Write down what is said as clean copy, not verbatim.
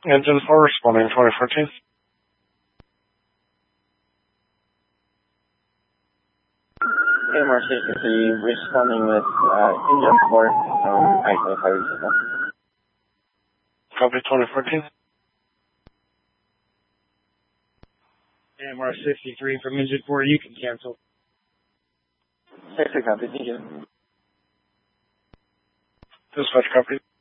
Engine 4 responding 2014. AMR 63 responding with engine 4 on I-25 Copy 2014. AMR 63 from engine 4, you can cancel. 63 copy, thank you. Dispatch copy.